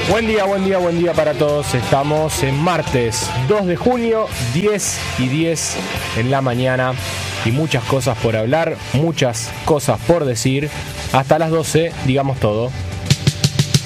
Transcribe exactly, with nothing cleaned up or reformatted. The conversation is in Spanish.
Buen día, buen día, buen día para todos. Estamos en martes dos de junio, diez y diez en la mañana. Y muchas cosas por hablar, muchas cosas por decir. Hasta las doce, digamos todo.